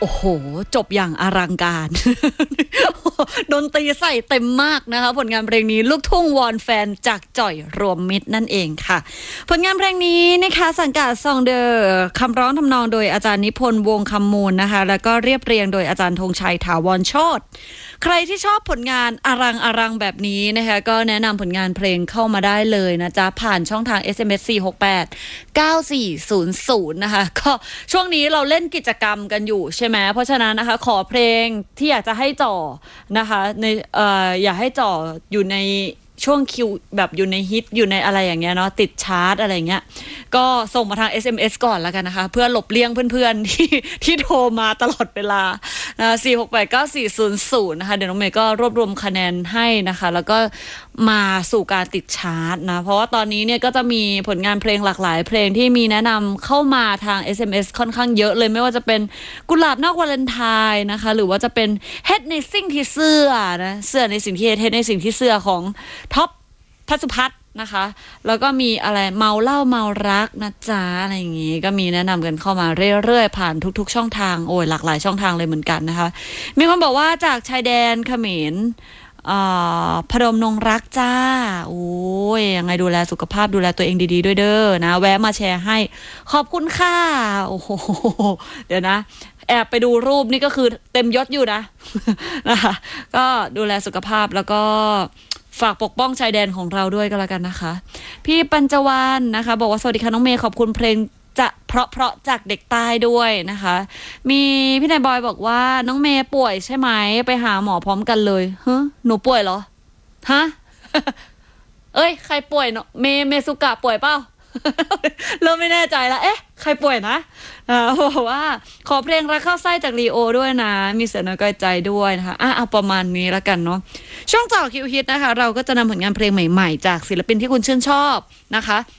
โอ้โหจบอย่างอลังการ ดนตรีใส่เต็มมากนะคะผลงานเพลงนี้ลูกทุ่งวอนแฟนจากจ่อยรวมมิตรนั่นเองค่ะผลงานเพลงนี้นะคะสังกัดซองเดอร์คำร้องทำนองโดยอาจารย์นิพนธ์วงคำมูลนะคะแล้วก็เรียบเรียงโดยอาจารย์ธงชัยถาวรโชติใครที่ชอบผลงานอลังแบบนี้นะคะก็แนะนำผลงานเพลงเข้ามาได้เลยนะจ๊ะผ่านช่องทาง SMS 468 9400นะคะก็ช่วงนี้เราเล่นกิจกรรมกันอยู่ใช่ไหมเพราะฉะนั้นนะคะขอเพลงที่อยากจะให้จ่อนะคะในอยากให้จ่ออยู่ในช่วงคิวแบบอยู่ในฮิตอยู่ในอะไรอย่างเงี้ยเนาะติดชาร์ตอะไรเงี้ยก็ส่งมาทาง SMS ก่อนแล้วกันนะคะเพื่อหลบเลี่ยงเพื่อนๆที่โทรมาตลอดเวลา4689400นะคะเดี๋ยวน้องเมย์ก็รวบรวมคะแนนให้นะคะแล้วก็มาสู่การติดชาร์ตนะเพราะว่าตอนนี้เนี่ยก็จะมีผลงานเพลงหลากหลายเพลงที่มีแนะนำเข้ามาทาง SMS ค่อนข้างเยอะเลยไม่ว่าจะเป็นกุหลาบนอกวาเลนไทน์นะคะหรือว่าจะเป็นเฮ็ดในสิ่งที่เสื้อนะเสื้อในสิ่งที่เฮ็ดในสิ่งที่เสื้อของท็อปทัศพัฒน์นะคะแล้วก็มีอะไรเมาเหล้าเมารักนะจ๊ะอะไรอย่างงี้ก็มีแนะนำกันเข้ามาเรื่อยๆผ่านทุกๆช่องทางโอ้ยหลากหลายช่องทางเลยเหมือนกันนะคะมีคนบอกว่าจากชายแดนเขมรพนมนงรักจ้าโอ้ยยังไงดูแลสุขภาพดูแลตัวเองดีๆด้วยเด้อนะแวะมาแชร์ให้ขอบคุณค่ะโอ้โหเดี๋ยวนะแอบไปดูรูปนี่ก็คือเต็มยศอยู่นะ นะคะก็ดูแลสุขภาพแล้วก็ฝากปกป้องชายแดนของเราด้วยก็แล้วกันนะคะพี่ปัญจวรรณนะคะบอกว่าสวัสดีค่ะน้องเมย์ขอบคุณเพลงจะเพราะจากเด็กใต้ด้วยนะคะมีพี่นายบอยบอกว่าน้องเมย์ป่วยใช่ไหมไปหาหมอพร้อมกันเลยฮะหนูป่วยเหรอฮะ เอ้ยใครป่วยเนาะเมสุกะป่วยเปล่า เริ่มไม่แน่ใจแล้วเอ๊ะใครป่วยนะบอกว่าขอเพลงรักเข้าไส้จากลีโอด้วยนะมีเสียงน้อยใจด้วยนะคะเอาประมาณนี้แล้วกันเนาะช่วงเจาะคิวฮิตนะคะเราก็จะนำผลงานเพลงใหม่ๆจากศิลปินที่คุณชื่นชอบนะคะ